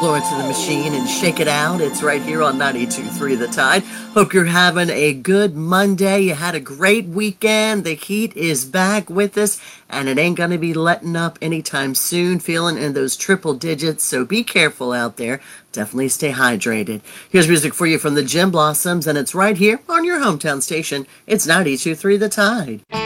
blow into the machine and shake it out. It's right here on 92.3 The Tide. Hope you're having a good Monday. You had a great weekend. The heat is back with us, and it ain't going to be letting up anytime soon. Feeling in those triple digits, so be careful out there. Definitely stay hydrated. Here's music for you from the Gin Blossoms, and it's right here on your hometown station. It's 92.3 The Tide.